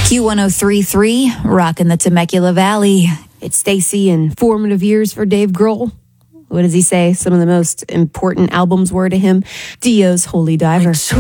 Q1033, rocking the Temecula Valley. It's Stacy and formative years for Dave Grohl. What does he say? Some of the most important albums were to him. Dio's Holy Diver.